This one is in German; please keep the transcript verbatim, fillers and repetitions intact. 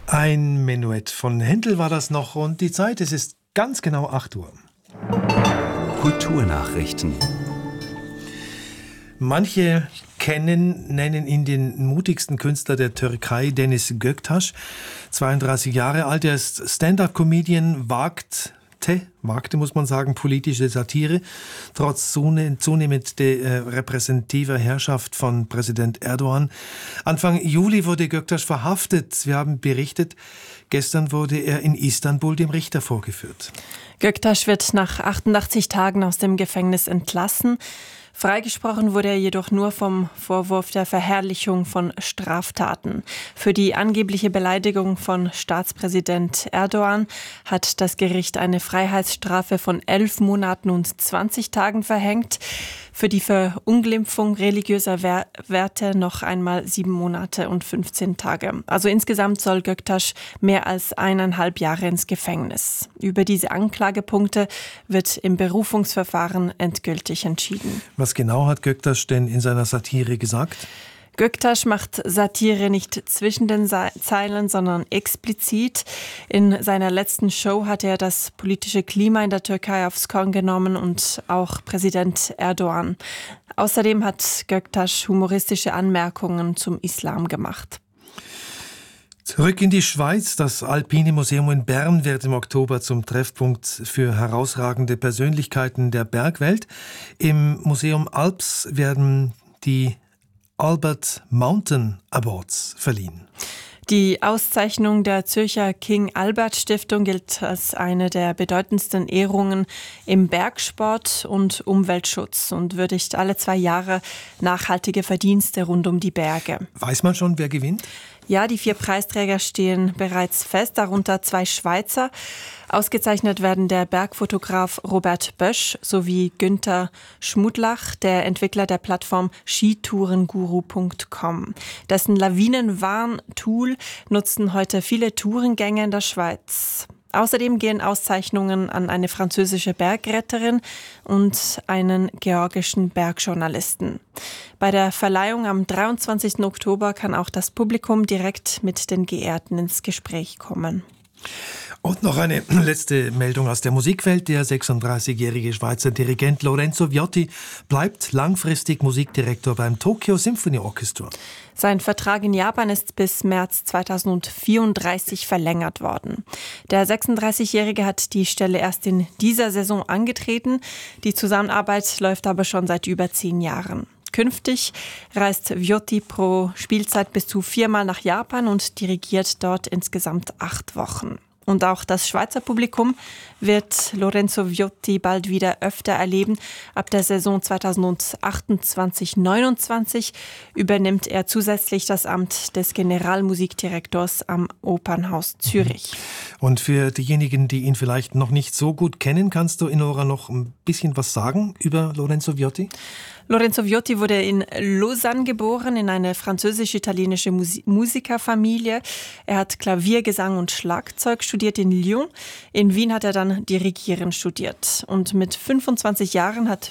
Ein Menuett von Händel war das noch und die Zeit, es ist ganz genau acht Uhr. Kulturnachrichten. Manche kennen, nennen ihn den mutigsten Künstler der Türkei, Deniz Göktaş. zweiunddreißig Jahre alt, er ist Stand-up-Comedian, wagt wagte, muss man sagen, politische Satire, trotz zunehmend äh, repräsentativer Herrschaft von Präsident Erdogan. Anfang Juli wurde Göktaş verhaftet. Wir haben berichtet, gestern wurde er in Istanbul dem Richter vorgeführt. Göktaş wird nach achtundachtzig Tagen aus dem Gefängnis entlassen. Freigesprochen wurde er jedoch nur vom Vorwurf der Verherrlichung von Straftaten. Für die angebliche Beleidigung von Staatspräsident Erdogan hat das Gericht eine Freiheitsstrafe von elf Monaten und zwanzig Tagen verhängt. Für die Verunglimpfung religiöser Werte noch einmal sieben Monate und fünfzehn Tage. Also insgesamt soll Göktaş mehr als eineinhalb Jahre ins Gefängnis. Über diese Anklagepunkte wird im Berufungsverfahren endgültig entschieden. Was genau hat Göktaş denn in seiner Satire gesagt? Göktaş macht Satire nicht zwischen den Zeilen, sondern explizit. In seiner letzten Show hat er das politische Klima in der Türkei aufs Korn genommen und auch Präsident Erdogan. Außerdem hat Göktaş humoristische Anmerkungen zum Islam gemacht. Zurück in die Schweiz. Das Alpine Museum in Bern wird im Oktober zum Treffpunkt für herausragende Persönlichkeiten der Bergwelt. Im Museum Alps werden die Albert Mountain Awards verliehen. Die Auszeichnung der Zürcher King Albert Stiftung gilt als eine der bedeutendsten Ehrungen im Bergsport und Umweltschutz und würdigt alle zwei Jahre nachhaltige Verdienste rund um die Berge. Weiß man schon, wer gewinnt? Ja, die vier Preisträger stehen bereits fest, darunter zwei Schweizer. Ausgezeichnet werden der Bergfotograf Robert Bösch sowie Günther Schmudlach, der Entwickler der Plattform skitourenguru punkt com. Dessen Lawinenwarn-Tool nutzen heute viele Tourengänge in der Schweiz. Außerdem gehen Auszeichnungen an eine französische Bergretterin und einen georgischen Bergjournalisten. Bei der Verleihung am dreiundzwanzigsten Oktober kann auch das Publikum direkt mit den Geehrten ins Gespräch kommen. Und noch eine letzte Meldung aus der Musikwelt. Der sechsunddreißigjährige Schweizer Dirigent Lorenzo Viotti bleibt langfristig Musikdirektor beim Tokyo Symphony Orchestra. Sein Vertrag in Japan ist bis März zweitausendvierunddreißig verlängert worden. Der sechsunddreißigjährige hat die Stelle erst in dieser Saison angetreten. Die Zusammenarbeit läuft aber schon seit über zehn Jahren. Künftig reist Viotti pro Spielzeit bis zu viermal nach Japan und dirigiert dort insgesamt acht Wochen. Und auch das Schweizer Publikum wird Lorenzo Viotti bald wieder öfter erleben. Ab der Saison zweitausendachtundzwanzig neunundzwanzig übernimmt er zusätzlich das Amt des Generalmusikdirektors am Opernhaus Zürich. Und für diejenigen, die ihn vielleicht noch nicht so gut kennen, kannst du, Inora, noch ein bisschen was sagen über Lorenzo Viotti? Lorenzo Viotti wurde in Lausanne geboren, in eine französisch-italienische Musi- Musikerfamilie. Er hat Klavier, Gesang und Schlagzeug studiert in Lyon. In Wien hat er dann Dirigieren studiert. Und mit fünfundzwanzig Jahren hat